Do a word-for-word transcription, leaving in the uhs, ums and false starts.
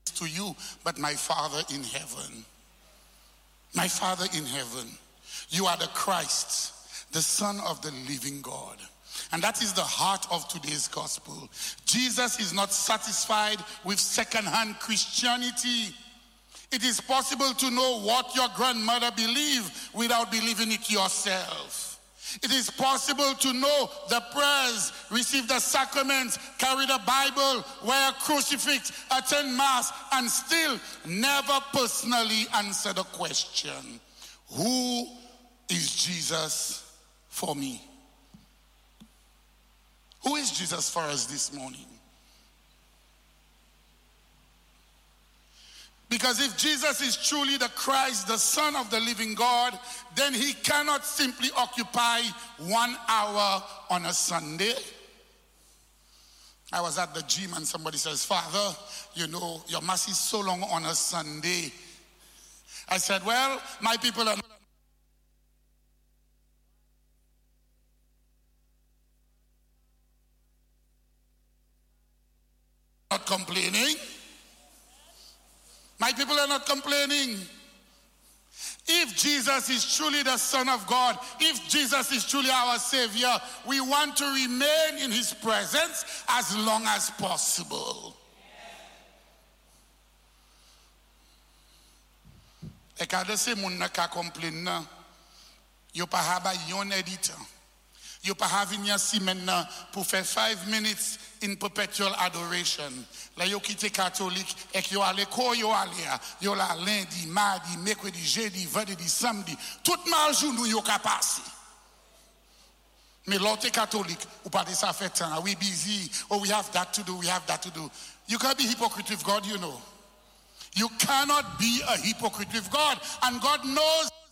to you, but my Father in heaven. My Father in heaven. You are the Christ, the Son of the living God. And that is the heart of today's gospel. Jesus is not satisfied with second-hand Christianity. It is possible to know what your grandmother believed without believing it yourself. It is possible to know the prayers, receive the sacraments, carry the Bible, wear a crucifix, attend Mass, and still never personally answer the question, who is Jesus for me? Who is Jesus for us this morning? Because if Jesus is truly the Christ, the Son of the living God, then he cannot simply occupy one hour on a Sunday. I was at the gym and somebody says, Father, you know, your Mass is so long on a Sunday. I said, well, my people are not complaining. My people are not complaining. If Jesus is truly the Son of God, if Jesus is truly our Savior, we want to remain in his presence as long as possible. E kade se moun na ka complain na, yo pa haba yon editor. You pa having your semen na pour faire five minutes in perpetual adoration. La yo kite catholique ek yo ale ko yo ale yo la lundi, mardi, mercredi, jeudi, vendredi, samedi. Tout mal jour nou yo ka passe. Mais l'autre catholique ou pas de ça fait temps. We busy. Oh, we have that to do. We have that to do. You can't be hypocrite with God, you know. You cannot be a hypocrite with God, and God knows.